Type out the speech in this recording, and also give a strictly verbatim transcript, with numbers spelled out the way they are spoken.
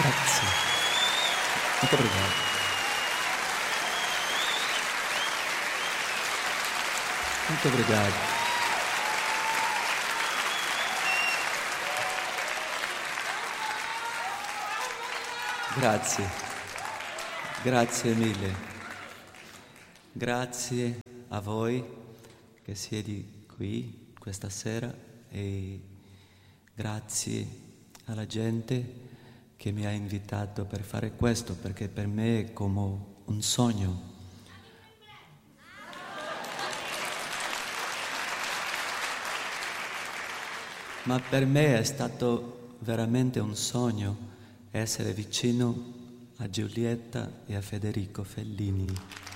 Grazie. Muito obrigado. Muito obrigado. Grazie. Grazie mille. Grazie a voi che siete qui questa sera e grazie alla gente che mi ha invitato per fare questo, perché per me è come un sogno. Ma per me è stato veramente un sogno essere vicino a Giulietta e a Federico Fellini.